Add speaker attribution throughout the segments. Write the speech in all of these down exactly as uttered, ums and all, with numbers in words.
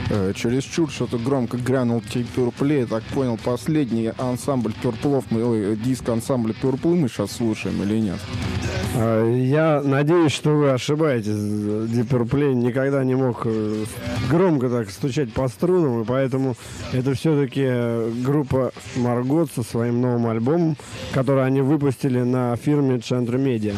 Speaker 1: Э, чересчур что-то громко грянул Purple. Я так понял, последний ансамбль Пёрплов, ой, диск ансамбля Пёрплы мы сейчас слушаем или нет?
Speaker 2: Я надеюсь, что вы ошибаетесь. Deep Purple никогда не мог громко так стучать по струнам, и поэтому это все-таки группа Маргот со своим новым альбомом, который они выпустили на фирме Century Media.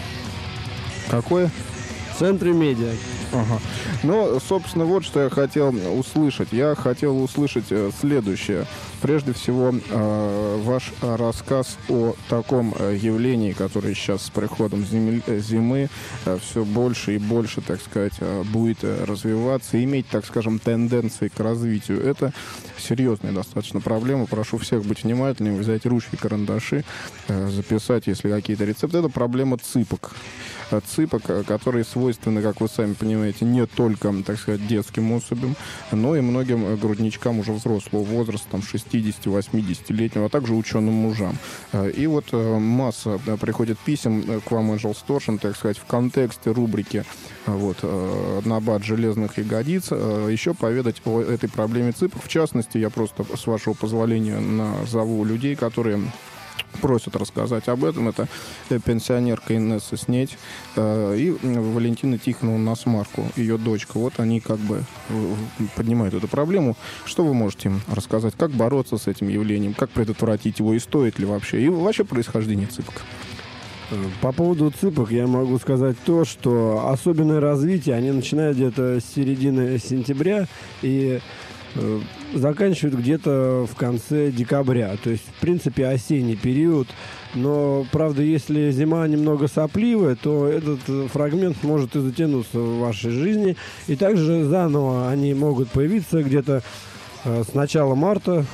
Speaker 1: Какое?
Speaker 2: Century Media.
Speaker 1: Ага. Ну, собственно, вот что я хотел услышать. Я хотел услышать э, следующее. Прежде всего, э, ваш рассказ о таком э, явлении, которое сейчас с приходом зимы, зимы э, все больше и больше, так сказать, э, будет э, развиваться, иметь, так скажем, тенденции к развитию. Это серьезная достаточно проблема. Прошу всех быть внимательными, взять ручки, карандаши, э, записать, если какие-то рецепты. Это проблема цыпок. Цыпок, которые свойственны, как вы сами понимаете, не только, так сказать, детским особям, но и многим грудничкам уже взрослого возраста, там, шестидесяти-восьмидесятилетнего, а также ученым мужам. И вот масса приходит писем к вам, Angel Stortion, так сказать, в контексте рубрики вот, «Набат железных ягодиц», еще поведать о этой проблеме цыпок. В частности, я просто, с вашего позволения, назову людей, которые просят рассказать об этом. Это пенсионерка Инесса Снеть э, и Валентина Тихонова Насмарку, ее дочка. Вот они как бы поднимают эту проблему. Что вы можете им рассказать? Как бороться с этим явлением? Как предотвратить его? И стоит ли вообще? И вообще происхождение цыпок?
Speaker 2: По поводу цыпок я могу сказать то, что особенное развитие они начинают где-то с середины сентября и заканчивают где-то в конце декабря. То есть, в принципе, осенний период. Но, правда, если зима немного сопливая, то этот фрагмент может и затянуться в вашей жизни. И также заново они могут появиться где-то с начала марта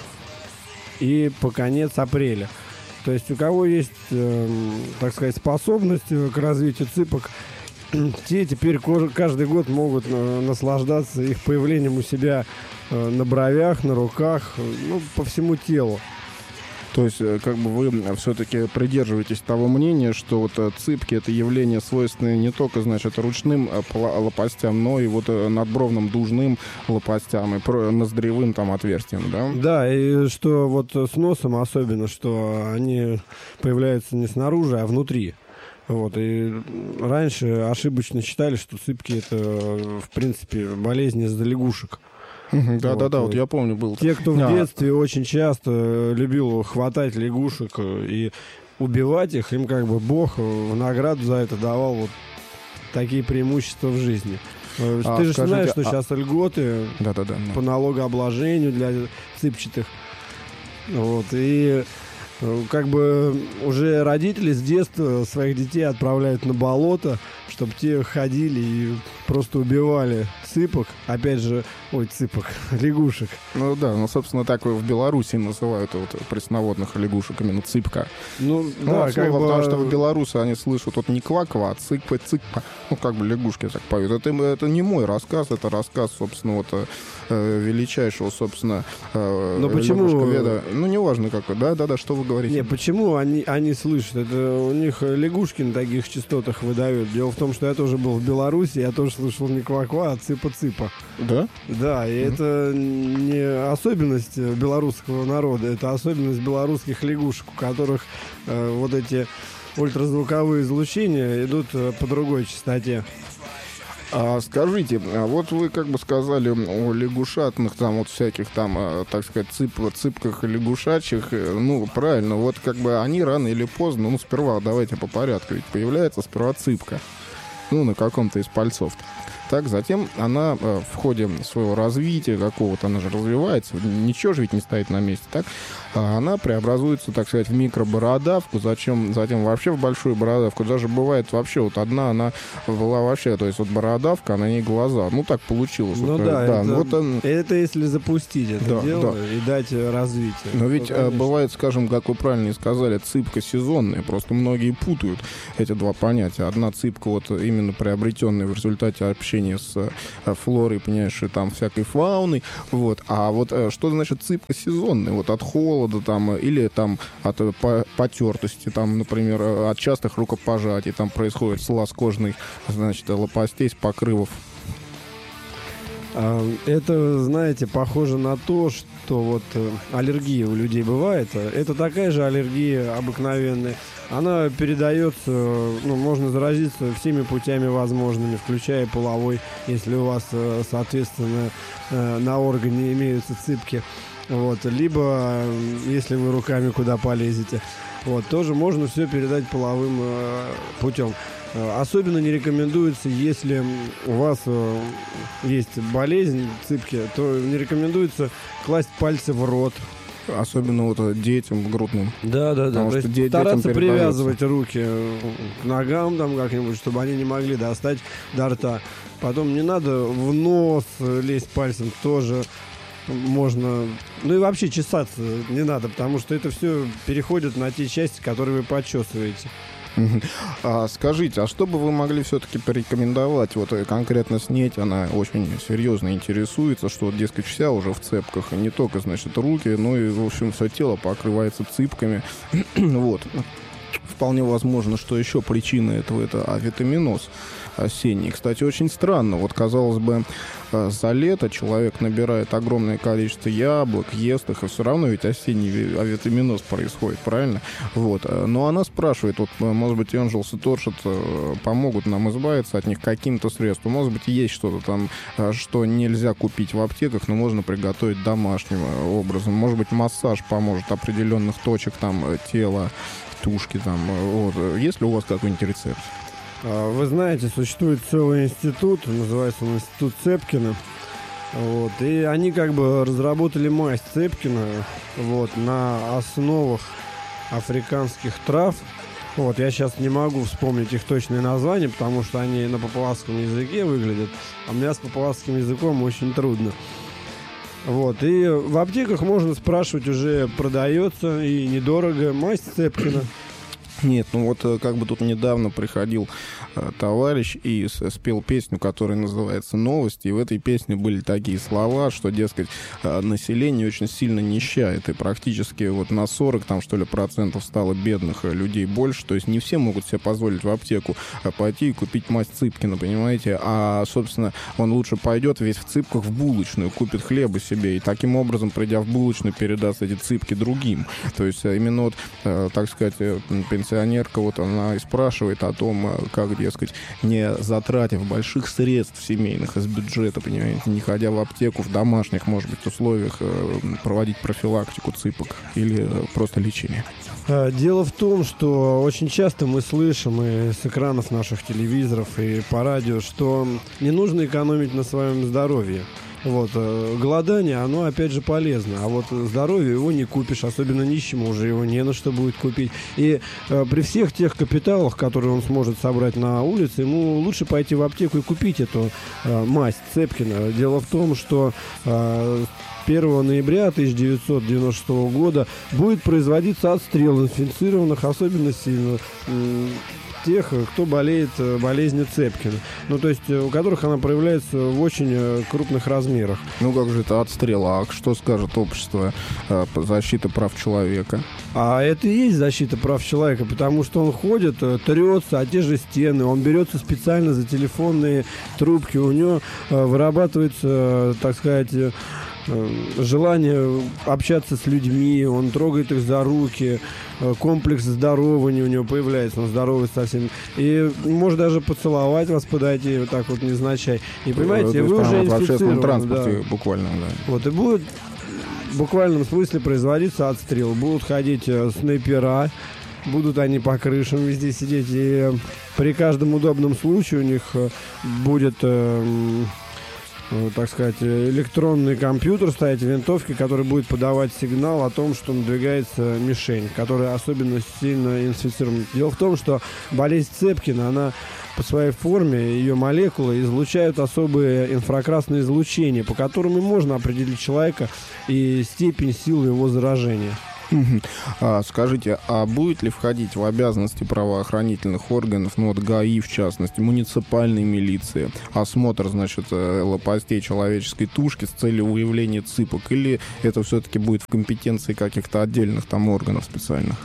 Speaker 2: и по конец апреля. То есть, у кого есть, так сказать, способность к развитию цыпок, те теперь каждый год могут наслаждаться их появлением у себя на бровях, на руках, ну, по всему телу.
Speaker 1: То есть, как бы вы все-таки придерживаетесь того мнения, что вот цыпки — это явление свойственное не только, значит, ручным лопастям, но и вот надбровным дужным лопастям и ноздревым там отверстиям, да?
Speaker 2: Да, и что вот с носом особенно, что они появляются не снаружи, а внутри. Вот, и раньше ошибочно считали, что цыпки — это, в принципе, болезнь из-за лягушек.
Speaker 1: Да-да-да, вот, вот я помню, был.
Speaker 2: Те, кто в детстве очень часто любил хватать лягушек и убивать их, им как бы Бог в награду за это давал вот такие преимущества в жизни. А, Ты же скажите, знаешь, что а... сейчас льготы
Speaker 1: да-да-да,
Speaker 2: по налогообложению для цыпчатых. Вот, и как бы уже родители с детства своих детей отправляют на болото, чтобы те ходили и просто убивали цыпок. Опять же, ой, цыпок, лягушек.
Speaker 1: Ну да, ну, собственно, так в Беларуси называют вот пресноводных лягушек именно цыпка.
Speaker 2: Ну,
Speaker 1: ну
Speaker 2: да,
Speaker 1: как
Speaker 2: слово,
Speaker 1: бы... потому что в
Speaker 2: белорусы
Speaker 1: белорусы они слышат вот не ква-ква, а цыкпа, цыкпа. Ну, как бы лягушки так поют. Это, это не мой рассказ, это рассказ, собственно, вот величайшего, собственно,
Speaker 2: но почему...
Speaker 1: лягушковеда. Ну, неважно какой. Да-да-да, что вы говорите?
Speaker 2: Не, почему они, они слышат? Это у них лягушки на таких частотах выдают. Дело в том, что я тоже был в Беларуси, я тоже слышал не ква-ква, а цыпа-цыпа.
Speaker 1: Да?
Speaker 2: Да, и mm-hmm. это не особенность белорусского народа, это особенность белорусских лягушек, у которых э, вот эти ультразвуковые излучения идут э, по другой частоте.
Speaker 1: А скажите, а вот вы как бы сказали о лягушатных, там вот всяких там, так сказать, цып, цыпках и лягушачьих, ну, правильно, вот как бы они рано или поздно, ну, сперва давайте по порядку, ведь появляется сперва цыпка, ну, на каком-то из пальцов-то. Так, затем она э, в ходе своего развития какого-то, она же развивается, ничего же ведь не стоит на месте, так? А она преобразуется, так сказать, в микробородавку, затем, затем вообще в большую бородавку. Даже бывает вообще вот одна, она была вообще, то есть вот бородавка, на ней глаза. Ну, так получилось.
Speaker 2: Ну
Speaker 1: вот,
Speaker 2: да,
Speaker 1: да
Speaker 2: это,
Speaker 1: вот он...
Speaker 2: это если запустить это
Speaker 1: да,
Speaker 2: дело
Speaker 1: да.
Speaker 2: и дать развитие.
Speaker 1: Но ведь то, бывает, скажем, как вы правильно сказали, цыпка сезонная. Просто многие путают эти два понятия. Одна цыпка вот именно приобретенная в результате общения с флорой, понимаешь, и там всякой фауной. Вот. А вот что значит цыпка сезонная? Вот от холода там, или там от потертости, там, например, от частых рукопожатий, там происходит слаз кожных, значит, лопастей с покрывов.
Speaker 2: Это, знаете, похоже на то, что вот аллергия у людей бывает. Это такая же аллергия обыкновенная. Она передается, ну, можно заразиться всеми путями возможными, включая половой, если у вас, соответственно, на органе имеются цыпки. Вот. Либо, если вы руками куда полезете. Вот. Тоже можно все передать половым путем. Особенно не рекомендуется, если у вас э, есть болезнь цыпки, то не рекомендуется класть пальцы в рот.
Speaker 1: Особенно вот детям грудным.
Speaker 2: Да, да, да. То есть
Speaker 1: де-
Speaker 2: стараться привязывать руки к ногам там как-нибудь, чтобы они не могли достать до рта. Потом не надо в нос лезть пальцем, тоже можно. Ну и вообще чесаться не надо, потому что это все переходит на те части, которые вы почесываете.
Speaker 1: А скажите, а что бы вы могли все-таки порекомендовать? Вот конкретно снеть, она очень серьезно интересуется, что, дескать, вся уже в цепках, и не только, значит, руки, но и, в общем, все тело покрывается цыпками. Вот. Вполне возможно, что еще причина этого — это авитаминоз осенний. Кстати, очень странно. Вот, казалось бы, за лето человек набирает огромное количество яблок, ест их, и все равно ведь осенний авитаминоз происходит, правильно? Вот. Но она спрашивает, вот, может быть, Angels и Torchit помогут нам избавиться от них каким-то средством. Может быть, есть что-то там, что нельзя купить в аптеках, но можно приготовить домашним образом. Может быть, массаж поможет определенных точек там тела, тушки там. Вот. Есть ли у вас какой-нибудь рецепт?
Speaker 2: Вы знаете, существует целый институт, называется он Институт Цепкина. Вот, и они как бы разработали мазь Цепкина вот, на основах африканских трав. Вот, я сейчас не могу вспомнить их точные названия, потому что они на папуасском языке выглядят, а у меня с папуасским языком очень трудно. Вот, и в аптеках можно спрашивать, уже продается и недорого, мазь Цепкина.
Speaker 1: Нет, ну вот как бы тут недавно приходил э, товарищ и с, спел песню, которая называется «Новости», и в этой песне были такие слова, что, дескать, э, население очень сильно нищает, и практически вот на сорок, там, что ли, процентов стало бедных людей больше, то есть не все могут себе позволить в аптеку э, пойти и купить мазь Цыпкина, понимаете, а, собственно, он лучше пойдет весь в цыпках в булочную, купит хлеба себе, и таким образом, придя в булочную, передаст эти цыпки другим, то есть именно вот, э, так сказать, пенсионеры Пенсионерка, вот она и спрашивает о том, как, дескать, не затратив больших средств семейных из бюджета, понимаете, не ходя в аптеку, в домашних, может быть, условиях, проводить профилактику цыпок или просто лечение.
Speaker 2: Дело в том, что очень часто мы слышим и с экранов наших телевизоров, и по радио, что не нужно экономить на своем здоровье. Вот, голодание, оно опять же полезно, а вот здоровье его не купишь, особенно нищему уже его не на что будет купить. И э, при всех тех капиталах, которые он сможет собрать на улице, ему лучше пойти в аптеку и купить эту э, мазь Цепкина. Дело в том, что э, первого ноября тысяча девятьсот девяносто шестого года будет производиться отстрел инфицированных, особенно сильно э, тех, кто болеет болезнью Цепкина. Ну, то есть, у которых она проявляется в очень крупных размерах.
Speaker 1: Ну, как же это отстрел? А что скажет общество э, защиты прав человека?
Speaker 2: А это и есть защита прав человека, потому что он ходит, трется о те же стены, он берется специально за телефонные трубки, у него э, вырабатывается, так сказать, э, желание общаться с людьми, он трогает их за руки, комплекс здорования у него появляется, он здоровается со всеми. И может даже поцеловать вас, подойти вот так вот невзначай. И понимаете,
Speaker 1: это,
Speaker 2: вы уже
Speaker 1: в общественном транспорте,
Speaker 2: да.
Speaker 1: буквально, да.
Speaker 2: Вот, и будет в буквальном смысле производиться отстрел. Будут ходить снайпера, будут они по крышам везде сидеть, и при каждом удобном случае у них будет... Э, так сказать, электронный компьютер стоять в винтовке, который будет подавать сигнал о том, что надвигается мишень, которая особенно сильно инфицирована. Дело в том, что болезнь Цепкина, она по своей форме, ее молекулы излучают особые инфракрасные излучения, по которым и можно определить человека и степень силы его заражения.
Speaker 1: А, скажите, а будет ли входить в обязанности правоохранительных органов, ну вот ГАИ в частности, муниципальной милиции, осмотр, значит, лопастей человеческой тушки с целью выявления цыпок, или это все-таки будет в компетенции каких-то отдельных там органов специальных?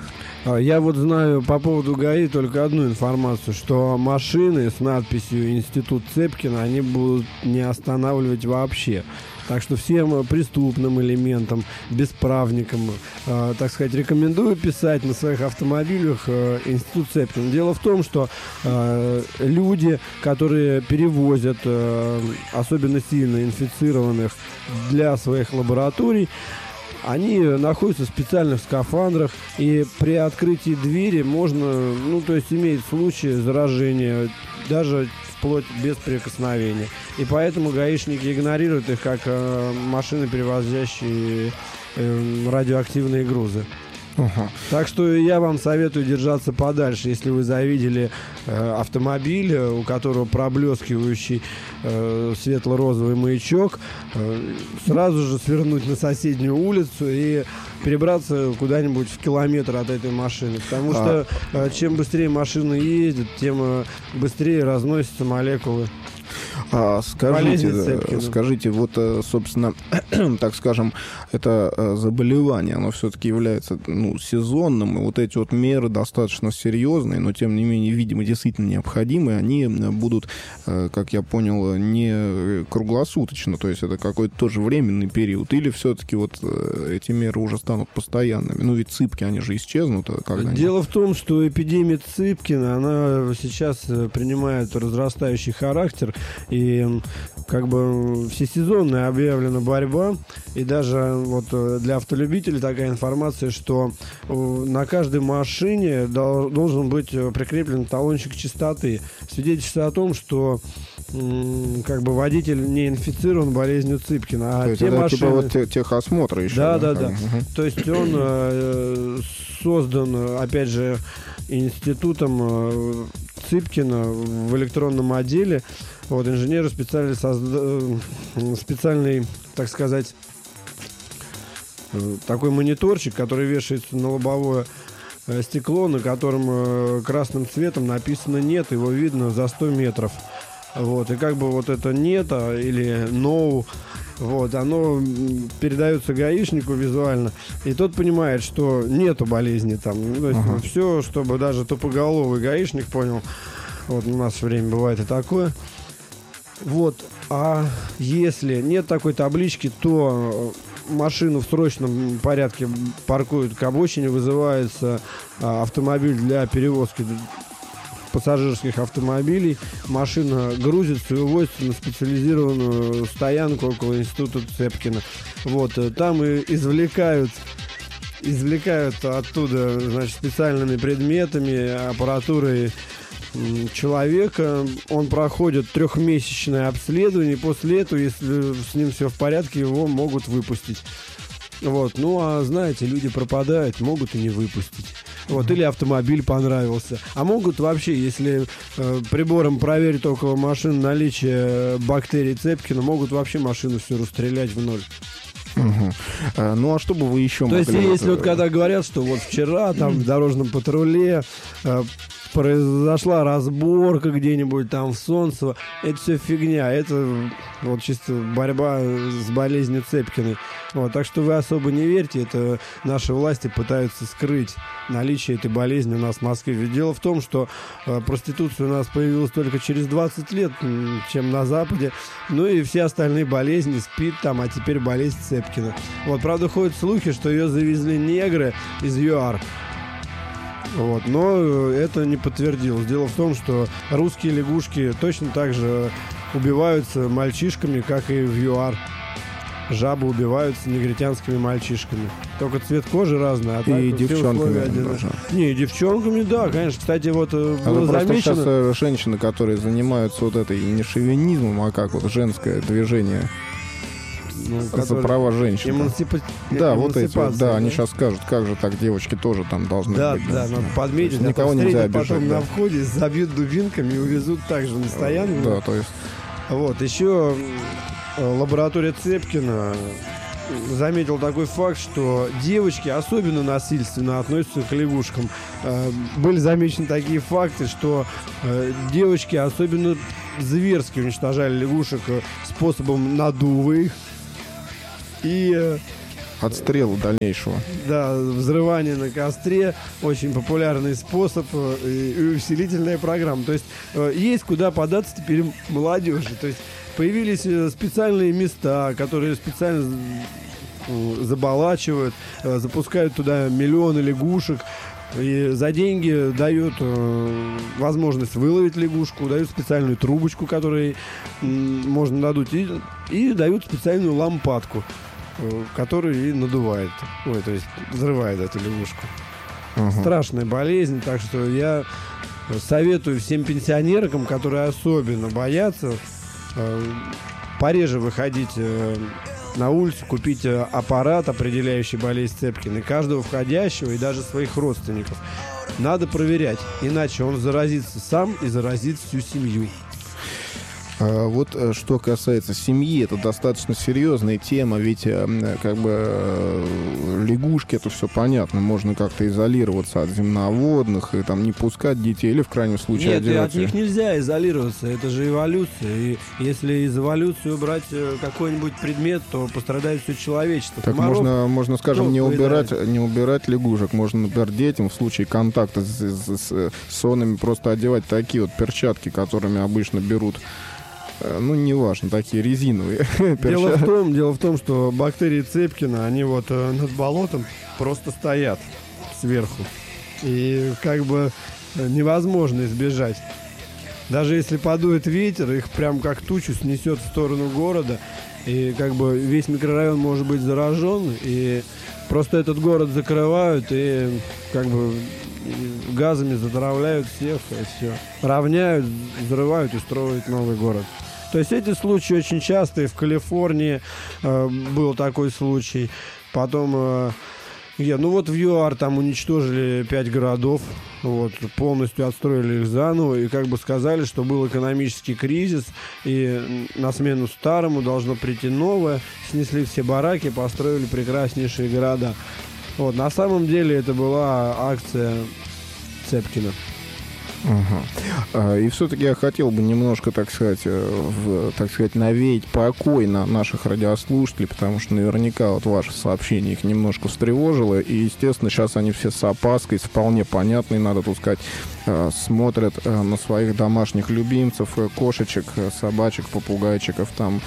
Speaker 2: Я вот знаю по поводу ГАИ только одну информацию, что машины с надписью «Институт Цепкина» они будут не останавливать вообще. Так что всем преступным элементам, бесправникам, э, так сказать, рекомендую писать на своих автомобилях э, «Институт Цепкина». Дело в том, что э, люди, которые перевозят э, особенно сильно инфицированных для своих лабораторий, они находятся в специальных скафандрах, и при открытии двери можно, ну, то есть имеет случай заражения, даже вплоть без прикосновения. И поэтому гаишники игнорируют их как э, машины, перевозящие э, радиоактивные грузы.
Speaker 1: Uh-huh.
Speaker 2: Так что я вам советую держаться подальше. Если вы завидели э, автомобиль, у которого проблескивающий э, светло-розовый маячок, э, сразу же свернуть на соседнюю улицу и перебраться куда-нибудь в километр от этой машины. Потому что э, чем быстрее машина ездит, тем э, быстрее разносятся молекулы.
Speaker 1: А, скажите, скажите, вот, собственно, так скажем, это заболевание, оно все-таки является, ну, сезонным, и вот эти вот меры достаточно серьезные, но, тем не менее, видимо, действительно необходимые, они будут, как я понял, не круглосуточно, то есть это какой-то тоже временный период, или все-таки вот эти меры уже станут постоянными? Ну, ведь цыпки, они же исчезнут когда-нибудь.
Speaker 2: Дело в том, что эпидемия Цыпкина, она сейчас принимает разрастающий характер, и как бы всесезонная объявлена борьба. И даже вот для автолюбителей такая информация, что на каждой машине должен быть прикреплен талончик чистоты, свидетельствует о том, что как бы водитель не инфицирован болезнью Цыпкина. А
Speaker 1: то есть
Speaker 2: те
Speaker 1: это
Speaker 2: машины...
Speaker 1: типа вот техосмотра еще.
Speaker 2: Да, да,
Speaker 1: да.
Speaker 2: да.
Speaker 1: Угу.
Speaker 2: То есть он э, создан, опять же, институтом э, Цыпкина в электронном отделе. Вот, инженеры специально созда... специальный, так сказать, такой мониторчик, который вешается на лобовое стекло, на котором красным цветом написано «нет», его видно за сто метров. Вот, и как бы вот это «нет» или «no», вот, оно передается гаишнику визуально, и тот понимает, что нету болезни там. То есть uh-huh. все, чтобы даже тупоголовый гаишник понял. Вот, у нас в время бывает и такое. Вот, а если нет такой таблички, то машину в срочном порядке паркуют к обочине, вызывается а, автомобиль для перевозки пассажирских автомобилей, машина грузится и увозится на специализированную стоянку около института Цепкина. Вот, там и извлекают извлекают оттуда, значит, специальными предметами, аппаратурой человека. Он проходит трехмесячное обследование, и после этого, если с ним все в порядке, его могут выпустить. Вот. Ну, а знаете, люди пропадают, могут и не выпустить. Вот. Или автомобиль понравился. А могут вообще, если э, прибором проверить около машин наличие бактерий Цепкина, могут вообще машину всю расстрелять в ноль.
Speaker 1: Угу. А, ну, а что бы вы еще
Speaker 2: То
Speaker 1: могли...
Speaker 2: есть, если вот когда говорят, что вот вчера там в дорожном патруле э, произошла разборка где-нибудь там в Солнцево, это все фигня, это вот чисто борьба с болезнью Цепкиной. Вот, так что вы особо не верьте, это наши власти пытаются скрыть наличие этой болезни у нас в Москве. Ведь дело в том, что э, проституция у нас появилась только через двадцать лет, чем на Западе. Ну и все остальные болезни, СПИД там, а теперь болезнь Цепкина. Вот, правда, ходят слухи, что ее завезли негры из ЮАР. Вот, но это не подтвердилось. Дело в том, что русские лягушки точно так же убиваются мальчишками, как и в ЮАР. Жабы убиваются негритянскими мальчишками. Только цвет кожи разный, а так
Speaker 1: и девчонками.
Speaker 2: Не, и девчонками, да, конечно. Кстати, вот было
Speaker 1: а
Speaker 2: замечено...
Speaker 1: сейчас женщины, которые занимаются вот этой не шовинизмом, а как вот женское движение...
Speaker 2: Ну,
Speaker 1: за права женщин.
Speaker 2: Эмансипа...
Speaker 1: Да, вот эти вот, да,
Speaker 2: да,
Speaker 1: они сейчас скажут, как же так, девочки тоже там должны
Speaker 2: да,
Speaker 1: быть.
Speaker 2: Да, да, надо подметить,
Speaker 1: а никого нельзя обижать.
Speaker 2: Потом
Speaker 1: да.
Speaker 2: на входе забьют дубинками и увезут также на стоянку.
Speaker 1: Да, то есть...
Speaker 2: Вот, еще лаборатория Цепкина заметил такой факт, что девочки особенно насильственно относятся к лягушкам. Были замечены такие факты, что девочки особенно зверски уничтожали лягушек способом надува их. И
Speaker 1: отстрела дальнейшего.
Speaker 2: Да, взрывание на костре очень популярный способ и, и усилительная программа. То есть есть куда податься теперь молодежи. То есть появились специальные места, которые специально заболачивают, запускают туда миллионы лягушек. И за деньги дают э, возможность выловить лягушку, дают специальную трубочку, которой э, можно надуть, и, и дают специальную лампадку, э, которую и надувает, ой, то есть взрывает эту лягушку. Uh-huh. Страшная болезнь, так что я советую всем пенсионеркам, которые особенно боятся, э, пореже выходить э, на улицу, купить аппарат, определяющий болезнь Цепкина, каждого входящего и даже своих родственников. Надо проверять, иначе он заразится сам и заразит всю семью.
Speaker 1: А вот что касается семьи, это достаточно серьезная тема, ведь как бы лягушки, это все понятно, можно как-то изолироваться от земноводных и там не пускать детей или в крайнем случае
Speaker 2: Нет,
Speaker 1: одевать.
Speaker 2: от них нельзя изолироваться, это же эволюция, и если из эволюции убрать какой-нибудь предмет, то пострадает все человечество.
Speaker 1: Так
Speaker 2: Комаров,
Speaker 1: можно, можно, скажем, не
Speaker 2: поедает.
Speaker 1: убирать, не убирать лягушек, можно, например, детям в случае контакта с, с, с сонами просто одевать такие вот перчатки, которыми обычно берут. Ну, неважно, такие резиновые.
Speaker 2: Дело в том, дело в том, что бактерии Цепкина, они вот э, над болотом просто стоят сверху. И как бы невозможно избежать. Даже если подует ветер, их прям как тучу снесет в сторону города. И как бы весь микрорайон может быть заражен. И просто этот город закрывают и как бы газами затравляют всех. И все. Равняют, взрывают и строят новый город. То есть эти случаи очень частые. В Калифорнии э, был такой случай. Потом, э, где? Ну вот в ЮАР там уничтожили пять городов. Вот, полностью отстроили их заново. И как бы сказали, что был экономический кризис. И на смену старому должно прийти новое. Снесли все бараки, построили прекраснейшие города. Вот, на самом деле это была акция Цепкина.
Speaker 1: Ага. И все-таки я хотел бы немножко, так сказать, в, так сказать, навеять покой на наших радиослушателей, потому что наверняка вот ваше сообщение их немножко встревожило, и, естественно, сейчас они все с опаской, с вполне понятной, надо тут сказать, смотрят на своих домашних любимцев, кошечек, собачек, попугайчиков там.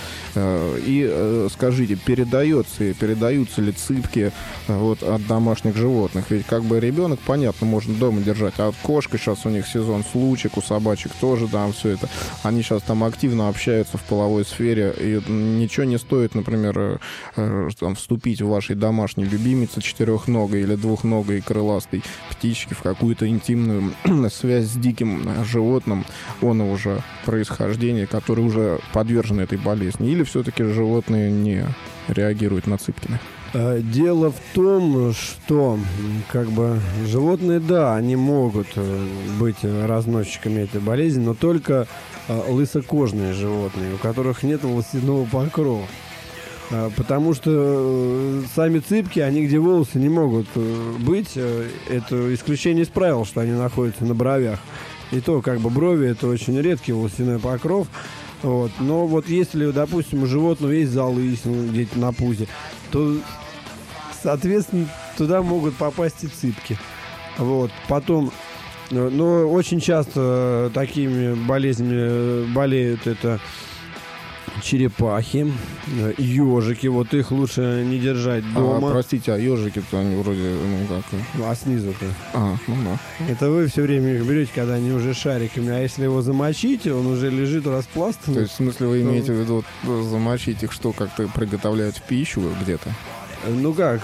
Speaker 1: И скажите, передается, передаются ли цыпки вот, от домашних животных? Ведь как бы ребенок, понятно, можно дома держать, а кошка сейчас у них сезон случек, у собачек тоже там все это. Они сейчас там активно общаются в половой сфере, и ничего не стоит, например, там, вступить в вашей домашней любимице четырехногой или двухногой крыластой птички в какую-то интимную связь с диким животным, он уже происхождения, который уже подвержен этой болезни. Или все-таки животные не реагируют на Цыпкина?
Speaker 2: Дело в том, что как бы животные, да, они могут быть разносчиками этой болезни, но только лысокожные животные, у которых нет волосяного покрова. Потому что сами цыпки, они где волосы не могут быть. Это исключение из правил, что они находятся на бровях. И то, как бы брови, это очень редкий волосяной покров. Вот. Но вот если, допустим, у животного есть залысина где-то на пузе, то, соответственно, туда могут попасть и цыпки. Вот. Потом, но очень часто такими болезнями болеют это черепахи, ежики. Вот их лучше не держать дома.
Speaker 1: А, простите, а ежики-то они вроде, ну как...
Speaker 2: А снизу-то?
Speaker 1: А, ну да.
Speaker 2: Это вы все время их берете, когда они уже шариками. А если его замочите, он уже лежит распластанный.
Speaker 1: То есть, в смысле, вы имеете в виду вот, замочить их, что, как-то приготовляют в пищу где-то?
Speaker 2: Ну как,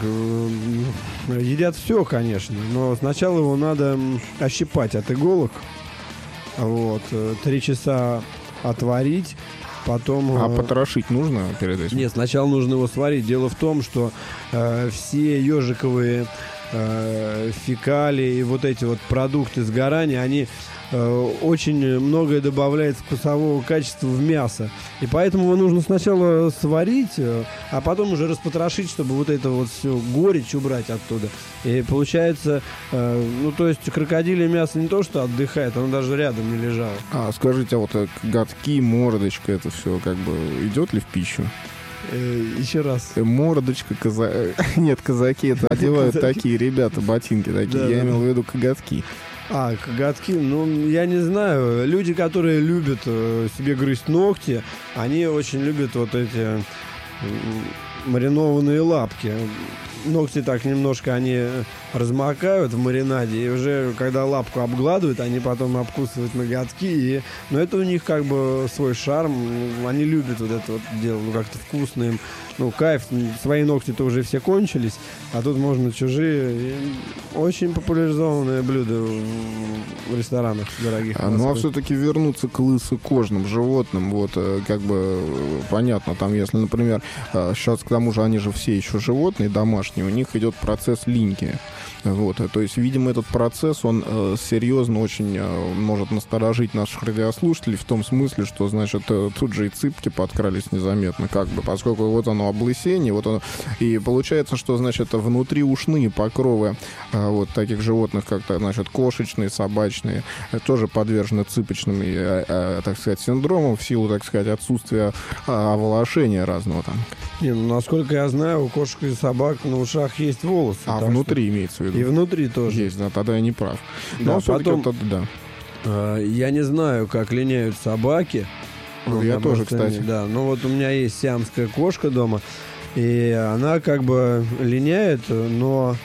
Speaker 2: едят все, конечно, но сначала его надо ощипать от иголок. Вот, три часа отварить. Потом,
Speaker 1: а потрошить нужно перед этим?
Speaker 2: Нет, сначала нужно его сварить. Дело в том, что э, все ежиковые э, фекалии и вот эти вот продукты сгорания, они э, очень многое добавляют вкусового качества в мясо. И поэтому его нужно сначала сварить, э, а потом уже распотрошить, чтобы вот это вот все горечь убрать оттуда. И получается, э, ну то есть крокодилье мясо не то, что отдыхает, оно даже рядом не лежало.
Speaker 1: А скажите, а вот гадки, мордочка, это все как бы идет ли в пищу?
Speaker 2: Э, еще раз.
Speaker 1: Мордочка, каза... Нет, казаки это одевают
Speaker 2: Казаки.
Speaker 1: такие ребята, ботинки такие.
Speaker 2: Да,
Speaker 1: Я
Speaker 2: да,
Speaker 1: имел в виду коготки.
Speaker 2: А, коготки, ну, я не знаю. Люди, которые любят э, себе грызть ногти, они очень любят вот эти м, маринованные лапки. Ногти так немножко они размокают в маринаде, и уже когда лапку обгладывают, они потом обкусывают ноготки. И... Но это у них как бы свой шарм. Они любят вот это вот дело, ну, как-то вкусно им. Ну, кайф. Свои ногти-то уже все кончились, а тут можно чужие. И очень популяризованное блюдо в ресторанах дорогих.
Speaker 1: А, ну, а все-таки вернуться к лысокожным животным, вот, э, как бы, э, понятно, там, если, например, э, сейчас, к тому же, они же все еще животные, домашние, у них идет процесс линьки. Вот, то есть, видимо, этот процесс, он э, серьезно очень э, может насторожить наших радиослушателей в том смысле, что, значит, э, тут же и цыпки подкрались незаметно, как бы, поскольку вот оно облысение, вот оно, и получается, что, значит, внутри ушные покровы э, вот таких животных, как, значит, кошечные, собачные, э, тоже подвержены цыпочным, э, э, так сказать, синдромам в силу, так сказать, отсутствия э, оволошения разного там.
Speaker 2: Не, ну, насколько я знаю, у кошек и собак на ушах есть волосы.
Speaker 1: А
Speaker 2: так
Speaker 1: внутри
Speaker 2: что...
Speaker 1: имеется в виду?
Speaker 2: И внутри тоже.
Speaker 1: Есть, да, тогда я не прав.
Speaker 2: Да,
Speaker 1: Но
Speaker 2: потом,
Speaker 1: это, да.
Speaker 2: э, я не знаю, как линяют собаки.
Speaker 1: Ну,
Speaker 2: Ну,
Speaker 1: я
Speaker 2: на
Speaker 1: тоже,
Speaker 2: бассейне,
Speaker 1: кстати.
Speaker 2: Да, но вот у меня есть сиамская кошка дома, и она как бы линяет, но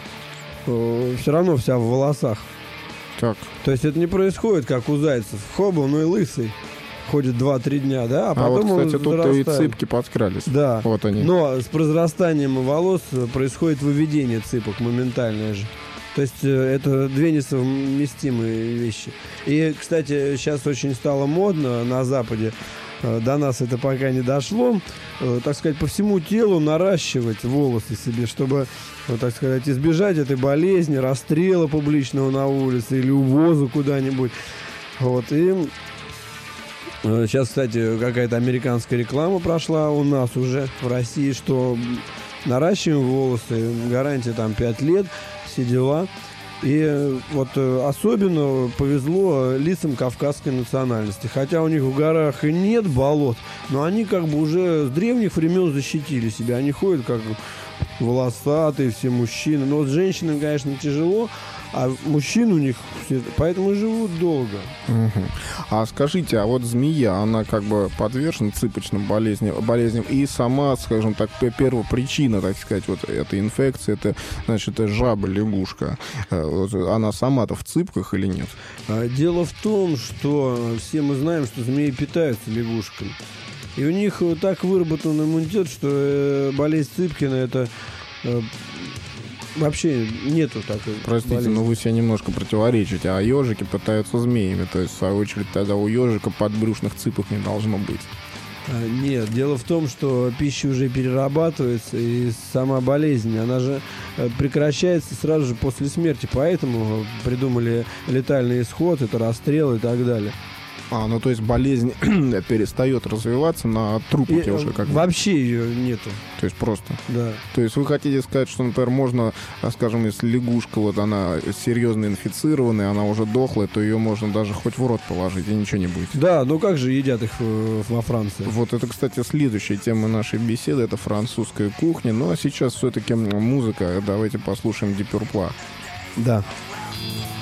Speaker 2: э, все равно вся в волосах.
Speaker 1: Так.
Speaker 2: То есть это не происходит, как у зайцев. Хоба, ну и лысый. Ходит два-три дня, да, а
Speaker 1: А
Speaker 2: потом
Speaker 1: вот, кстати,
Speaker 2: он
Speaker 1: тут-то и
Speaker 2: зарастает.
Speaker 1: цыпки подкрались.
Speaker 2: Да.
Speaker 1: Вот они.
Speaker 2: Но с произрастанием волос происходит выведение цыпок моментальное же. То есть э, это две несовместимые вещи. И, кстати, сейчас очень стало модно на Западе, э, до нас это пока не дошло, э, так сказать, по всему телу наращивать волосы себе, чтобы, ну, так сказать, избежать этой болезни, расстрела публичного на улице или увоза куда-нибудь. Вот, и э, сейчас, кстати, какая-то американская реклама прошла у нас уже в России, что наращиваем волосы, гарантия там пять лет, все дела. И э, вот э, особенно повезло лицам кавказской национальности. Хотя у них в горах и нет болот, но они как бы уже с древних времен защитили себя. Они ходят как волосатые все мужчины. Но вот с женщинами, конечно, тяжело, а мужчин у них все, поэтому и живут долго.
Speaker 1: Угу. А скажите, а вот змея, она как бы подвержена цыпочным болезням, болезням и сама, скажем так, первопричина, так сказать, вот этой инфекции, это, значит, жаба-лягушка. Вот она сама-то в цыпках или нет?
Speaker 2: Дело в том, что все мы знаем, что змеи питаются лягушками. И у них так выработан иммунитет, что болезнь Цыпкина это вообще нету такой.
Speaker 1: Простите,
Speaker 2: болезни.
Speaker 1: но вы себе немножко противоречите, а ежики питаются змеями, то есть, в свою очередь, тогда у ежика подбрюшных цыпок не должно быть.
Speaker 2: А, нет, дело в том, что пища уже перерабатывается, и сама болезнь, она же прекращается сразу же после смерти, поэтому придумали летальный исход, это расстрел и так далее.
Speaker 1: А, ну то есть болезнь перестает развиваться на трупике
Speaker 2: И,
Speaker 1: уже как бы.
Speaker 2: вообще ее нету.
Speaker 1: То есть просто.
Speaker 2: Да.
Speaker 1: То есть вы хотите сказать, что, например, можно, скажем, если лягушка, вот она серьезно инфицированная, она уже дохлая, то ее можно даже хоть в рот положить, и ничего не будет.
Speaker 2: Да, ну как же едят их э, во Франции?
Speaker 1: Вот это, кстати, следующая тема нашей беседы, это французская кухня. Ну а сейчас все-таки музыка, давайте послушаем Deep Purple.
Speaker 2: Да.